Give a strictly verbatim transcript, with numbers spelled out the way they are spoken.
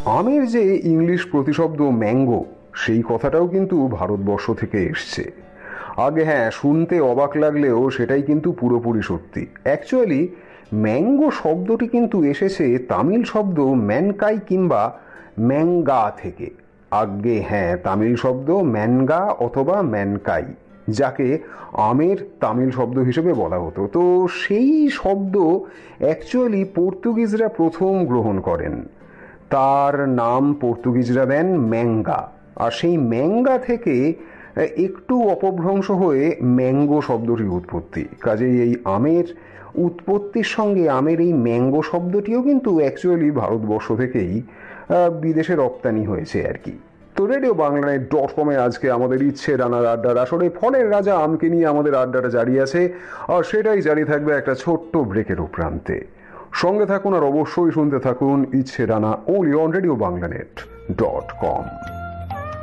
আমের যে ইংলিশ প্রতিশব্দ ম্যাঙ্গো, সেই কথাটাও কিন্তু ভারতবর্ষ থেকে এসছে। আগে হ্যাঁ, শুনতে অবাক লাগলেও সেটাই কিন্তু পুরোপুরি সত্যি। অ্যাকচুয়ালি ম্যাঙ্গো শব্দটি কিন্তু এসেছে তামিল শব্দ ম্যানকাই কিংবা ম্যাঙ্গা থেকে। আগে হ্যাঁ, তামিল শব্দ ম্যানগা অথবা ম্যানকাই, যাকে আমের তামিল শব্দ হিসেবে বলা হতো। তো সেই শব্দ অ্যাকচুয়ালি পর্তুগিজরা প্রথম গ্রহণ করেন। তার নাম পর্তুগিজরা দেন ম্যাঙ্গা, আর সেই ম্যাঙ্গা থেকে একটু অপভ্রংশ হয়ে ম্যাঙ্গো শব্দটির উৎপত্তি। কাজেই এই আমের উৎপত্তির সঙ্গে আমের এই ম্যাঙ্গো শব্দটিও কিন্তু অ্যাকচুয়ালি ভারতবর্ষ থেকেই বিদেশে রপ্তানি হয়েছে আর কি। তো রেডিও বাংলানেট ডট কমে আজকে আমাদের ইচ্ছে রানার আড্ডার আসরে ফলের রাজা আমকে নিয়ে আমাদের আড্ডাটা জারি আছে, আর সেটাই জারি থাকবে একটা ছোট্ট ব্রেকের উপরান্তে। সঙ্গে থাকুন আর অবশ্যই শুনতে থাকুন ইচ্ছে Rana only on radio বাংলানেট dot com.